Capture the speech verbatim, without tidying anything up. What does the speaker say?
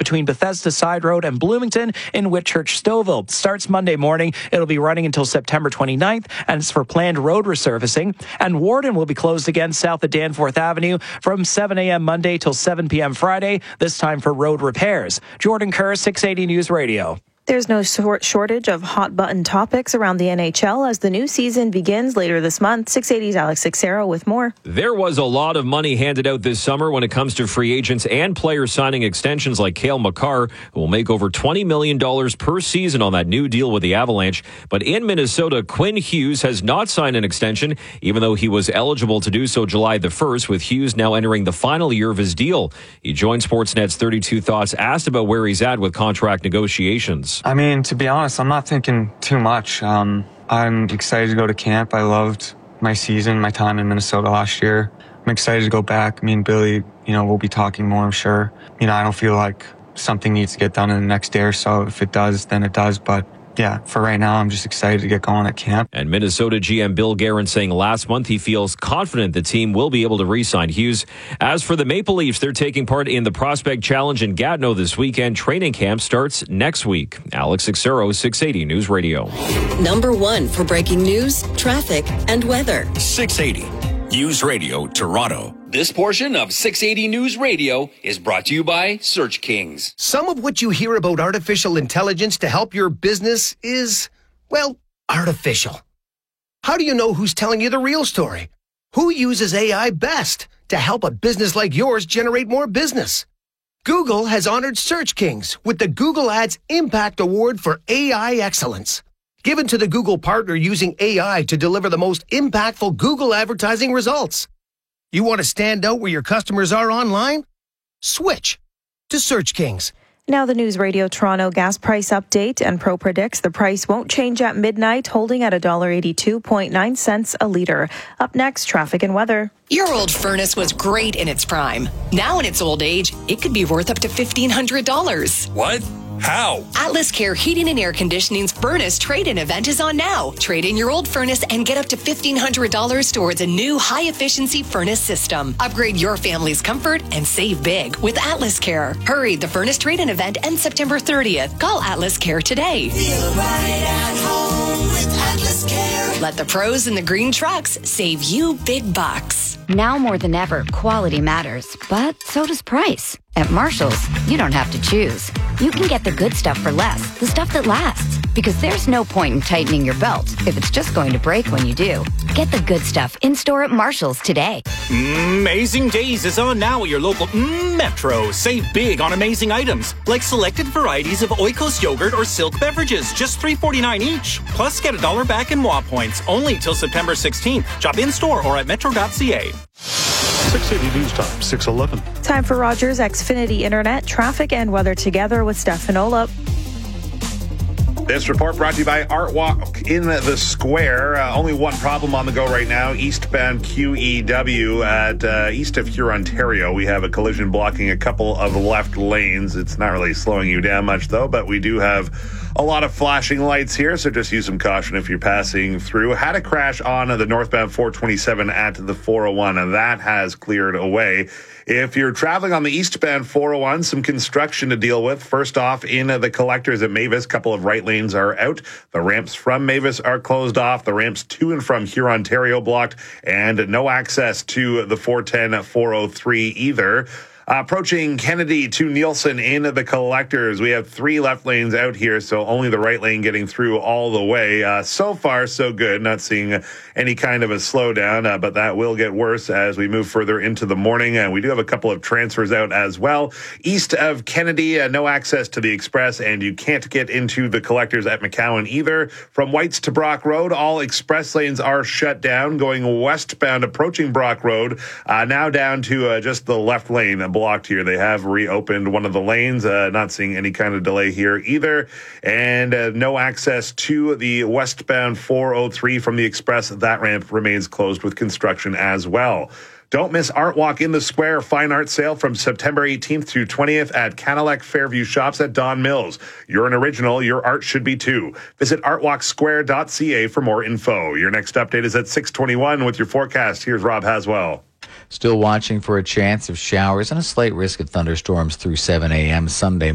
between Bethesda Side Road and Bloomington in Whitchurch Stouffville. Starts Monday morning. It'll be running until September twenty-ninth, and it's for planned road resurfacing. And Warden will be closed again south of Danforth Avenue from seven a.m. Monday till seven p.m. Friday, this time for road repairs. Jordan Kerr, six eighty News Radio. There's no shortage of hot-button topics around the N H L as the new season begins later this month. six eighty's Alex Sixero with more. There was a lot of money handed out this summer when it comes to free agents and players signing extensions like Cale Makar, who will make over twenty million dollars per season on that new deal with the Avalanche. But in Minnesota, Quinn Hughes has not signed an extension, even though he was eligible to do so July the first, with Hughes now entering the final year of his deal. He joined Sportsnet's thirty-two Thoughts, asked about where he's at with contract negotiations. I mean, to be honest, I'm not thinking too much. Um, I'm excited to go to camp. I loved my season, my time in Minnesota last year. I'm excited to go back. Me and Billy, you know, we'll be talking more, I'm sure. You know, I don't feel like something needs to get done in the next day or so. If it does, then it does. But yeah, for right now, I'm just excited to get going at camp. And Minnesota G M Bill Guerin saying last month he feels confident the team will be able to re-sign Hughes. As for the Maple Leafs, they're taking part in the Prospect Challenge in Gatineau this weekend. Training camp starts next week. Alex Sixero, six eighty News Radio. Number one for breaking news, traffic, and weather. six eighty News Radio, Toronto. This portion of six eighty News Radio is brought to you by Search Kings. Some of what you hear about artificial intelligence to help your business is, well, artificial. How do you know who's telling you the real story? Who uses A I best to help a business like yours generate more business? Google has honored Search Kings with the Google Ads Impact Award for A I Excellence, given to the Google partner using A I to deliver the most impactful Google advertising results. You want to stand out where your customers are online? Switch to Search Kings. Now the News Radio Toronto gas price update, and Pro predicts the price won't change at midnight, holding at one dollar eighty-two point nine cents a litre. Up next, traffic and weather. Your old furnace was great in its prime. Now in its old age, it could be worth up to fifteen hundred dollars. What? How? Atlas Care Heating and Air Conditioning's furnace trade-in event is on now. Trade in your old furnace and get up to fifteen hundred dollars towards a new high-efficiency furnace system. Upgrade your family's comfort and save big with Atlas Care. Hurry, the furnace trade-in event ends September thirtieth. Call Atlas Care today. Feel right at home with Atlas Care. Let the pros in the green trucks save you big bucks. Now more than ever, quality matters, but so does price. At Marshall's, you don't have to choose. You can get the good stuff for less, the stuff that lasts. Because there's no point in tightening your belt if it's just going to break when you do. Get the good stuff in-store at Marshall's today. Amazing Days is on now at your local Metro. Save big on amazing items, like selected varieties of Oikos yogurt or Silk beverages, just three forty-nine each. Plus, get a dollar back in W A points, only till September sixteenth. Shop in-store or at metro dot c a. six eighty News Time, six eleven. Time for Rogers Xfinity Internet, traffic and weather together with Stefanola. This report brought to you by Art Walk in the Square. Uh, only one problem on the go right now. Eastbound Q E W at uh, east of Hurontario. We have a collision blocking a couple of left lanes. It's not really slowing you down much, though, but we do have a lot of flashing lights here, so just use some caution if you're passing through. Had a crash on the northbound four twenty-seven at the four oh one, and that has cleared away. If you're traveling on the eastbound four oh one, some construction to deal with. First off, in the collectors at Mavis, a couple of right lanes are out. The ramps from Mavis are closed off. The ramps to and from Hurontario blocked, and no access to the four ten, four oh three either. Uh, approaching Kennedy to Nielsen in the collectors. We have three left lanes out here, so only the right lane getting through all the way. Uh, so far, so good. Not seeing any kind of a slowdown, uh, but that will get worse as we move further into the morning. And we do have a couple of transfers out as well. East of Kennedy, uh, no access to the express, and you can't get into the collectors at McCowan either. From Whites to Brock Road, all express lanes are shut down. Going westbound, approaching Brock Road, uh, now down to uh, just the left lane blocked here. They have reopened one of the lanes, uh, not seeing any kind of delay here either. And uh, no access to the westbound four oh three from the express. That ramp remains closed with construction as well. Don't miss Art Walk in the Square fine art sale from September eighteenth through twentieth at Cadillac Fairview Shops at Don Mills. You're an original. Your art should be too. Visit art walk square dot c a for more info. Your next update is at six twenty-one with your forecast. Here's Rob Haswell. Still watching for a chance of showers and a slight risk of thunderstorms through seven a.m. Sunday